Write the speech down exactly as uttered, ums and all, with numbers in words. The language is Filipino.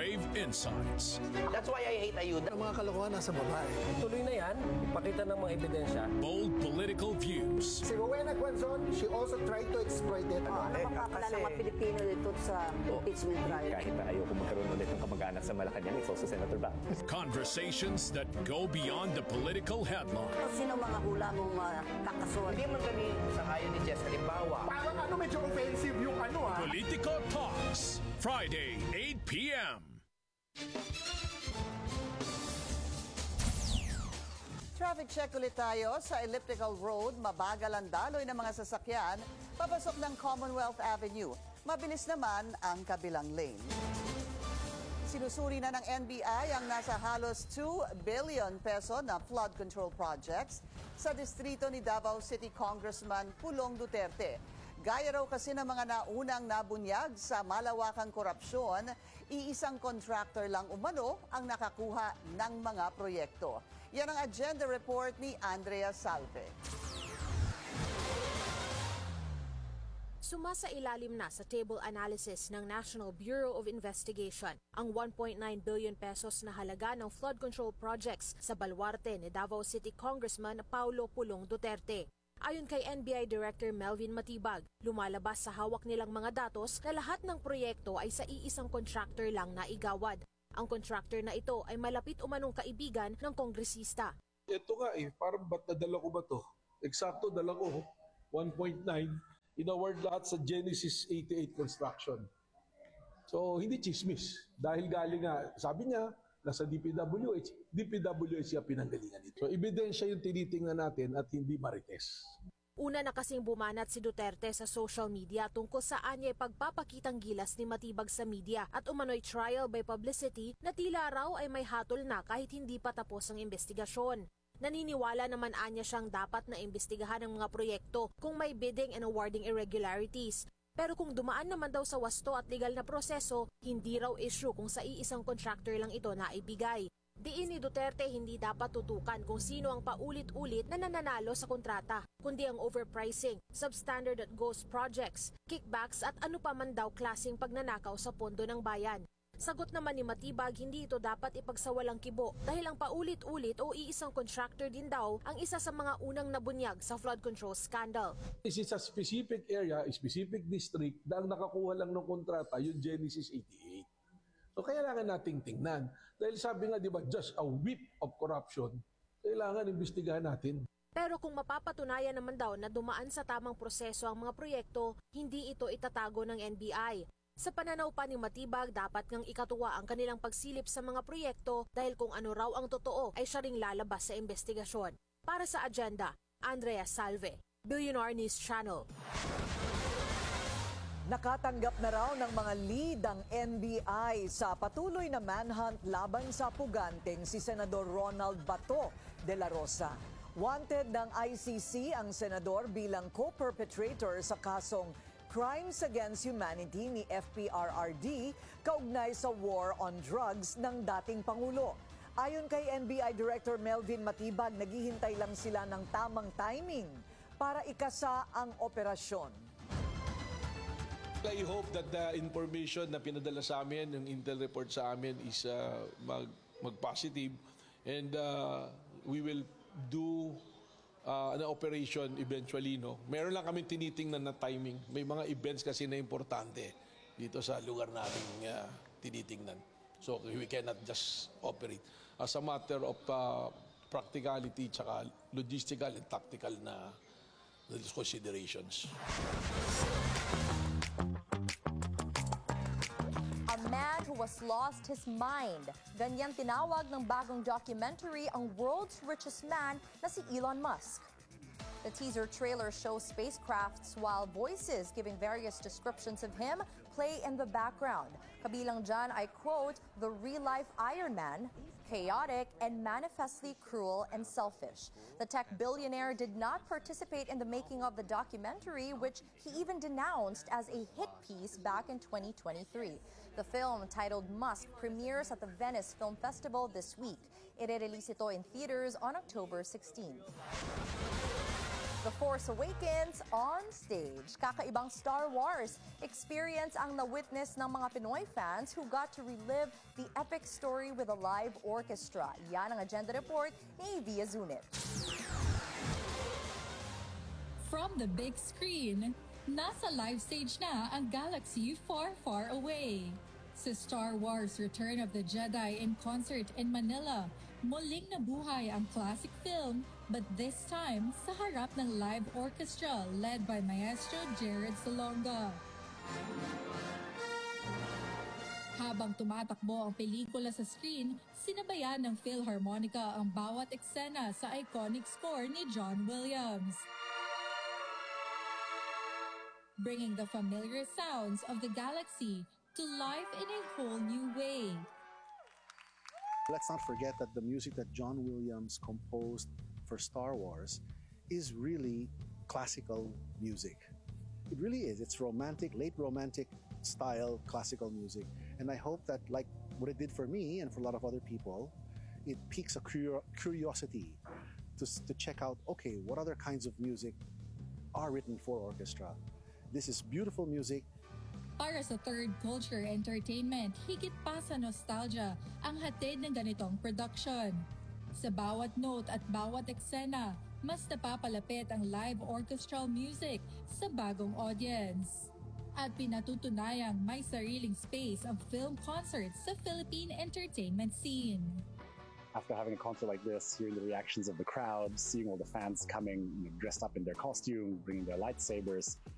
Brave insights. That's why I hate ayuda. Ang mga kalokohan nasa babae. Tuloy na yan, ipakita ng mga ebidensya. Bold political views. Si Rowena Quezon, she also tried to exploit it. Ano makakala ng mga Pilipino dito sa impeachment trial? Kahit na ayoko magkaroon ulit ng kamag-anak sa Malacanang, it's also Senator Bang. Conversations that go beyond the political headline. Sino mga hula mong uh, kakasuhan? Hindi man kami sa hayo ni Jess. Halimbawa, Parang ano, medyo offensive yung ano ah. Politico Talks, Friday, eight p.m. Traffic check ulit tayo sa Elliptical Road. Mabagal ang daloy ng mga sasakyan papasok ng Commonwealth Avenue. Mabilis naman ang kabilang lane. Sinusuri na ng N B I ang nasa halos two billion peso na flood control projects sa distrito ni Davao City Congressman Pulong Duterte. Gaya raw kasi ng mga naunang nabunyag sa malawakang korupsyon, iisang contractor lang umano ang nakakuha ng mga proyekto. Yan ang agenda report ni Andrea Salve. Sumasailalim na sa table analysis ng National Bureau of Investigation ang one point nine billion pesos na halaga ng flood control projects sa baluarte ni Davao City Congressman Paulo Pulong Duterte. Ayon kay N B I Director Melvin Matibag, lumalabas sa hawak nilang mga datos na lahat ng proyekto ay sa iisang contractor lang na igawad. Ang contractor na ito ay malapit umanong kaibigan ng kongresista. Ito nga eh, parang ba't nadala ko ba to? Eksakto, dala ko, one point nine. Inaward lahat sa Genesis eighty-eight Construction. So, hindi chismis. Dahil galing nga, sabi niya, nasa D P W H. D P W H siya pinanggalingan dito. So, ebidensya yung tinitingnan natin at hindi marites. Una na kasing bumanat si Duterte sa social media tungkol sa anyay pagpapakitang gilas ni Matibag sa media at umano'y trial by publicity na tila raw ay may hatol na kahit hindi pa tapos ang investigasyon. Naniniwala naman anya siyang dapat na imbestigahan ang mga proyekto kung may bidding and awarding irregularities. Pero kung dumaan naman daw sa wasto at legal na proseso, hindi raw issue kung sa iisang contractor lang ito na ibigay. Diin ni Duterte hindi dapat tutukan kung sino ang paulit-ulit na nananalo sa kontrata, kundi ang overpricing, substandard at ghost projects, kickbacks at ano pa man daw klaseng pagnanakaw sa pondo ng bayan. Sagot naman ni Matibag, hindi ito dapat ipagsawalang kibo dahil ang paulit-ulit o iisang contractor din daw ang isa sa mga unang nabunyag sa flood control scandal. This is a specific area, a specific district na ang nakakuha lang ng kontrata yung Genesis eighty-eight. So kailangan nating tingnan. Dahil sabi nga, di ba, just a whip of corruption, kailangan imbestigahan natin. Pero kung mapapatunayan naman daw na dumaan sa tamang proseso ang mga proyekto, hindi ito itatago ng N B I. Sa pananaw pa ni Matibag, dapat ngang ikatuwa ang kanilang pagsilip sa mga proyekto dahil kung ano raw ang totoo ay siya ring lalabas sa investigasyon. Para sa agenda, Andrea Salve, Billionaire News Channel. Nakatanggap na raw ng mga lead ang N B I sa patuloy na manhunt laban sa puganteng si Senador Ronald Bato de la Rosa. Wanted ng I C C ang senador bilang co-perpetrator sa kasong Crimes Against Humanity ni F P R R D kaugnay sa war on drugs ng dating Pangulo. Ayon kay N B I Director Melvin Matibag, naghihintay lang sila ng tamang timing para ikasa ang operasyon. I hope that the information na pinadala sa amin, yung intel report sa amin is uh, mag, mag-positive and uh, we will do uh, an operation eventually. No? Meron lang kami tinitingnan na timing. May mga events kasi na importante dito sa lugar natin uh, tinitingnan. So we cannot just operate. As a matter of uh, practicality, tsaka logistical and tactical na considerations. A man who was lost his mind. Ganyan tinawag ng bagong documentary ang world's richest man na si Elon Musk. The teaser trailer shows spacecrafts while voices giving various descriptions of him play in the background. Kabilang dyan, I quote, the real-life Iron Man, chaotic and manifestly cruel and selfish. The tech billionaire did not participate in the making of the documentary, which he even denounced as a hit piece back in twenty twenty-three. The film, titled Musk, premieres at the Venice Film Festival this week. Ire-release ito in theaters on October sixteenth. The Force Awakens on stage. Kakaibang Star Wars experience ang na-witness ng mga Pinoy fans who got to relive the epic story with a live orchestra. Yan ang agenda report ni Via Zunit. From the big screen, nasa live stage na ang galaxy far, far away. Sa Star Wars Return of the Jedi in concert in Manila, muling nabuhay ang classic film, but this time sa harap ng live orchestra led by Maestro Jared Salonga. Habang tumatakbo ang pelikula sa screen, sinabayan ng Philharmonica ang bawat eksena sa iconic score ni John Williams, bringing the familiar sounds of the galaxy to life in a whole new way. Let's not forget that the music that John Williams composed for Star Wars is really classical music. It really is. It's romantic, late romantic style classical music. And I hope that, like what it did for me and for a lot of other people, it piques a cur- curiosity to, to check out, okay, what other kinds of music are written for orchestra? This is beautiful music. Para sa Third Culture Entertainment, higit pa sa nostalgia ang hatid ng ganitong production. Sa bawat note at bawat eksena, mas napapalapit ang live orchestral music sa bagong audience. At pinatutunayang may sariling space ang film concerts sa Philippine entertainment scene. After having a concert like this, hearing the reactions of the crowd, seeing all the fans coming, you know, dressed up in their costume, bringing their lightsabers,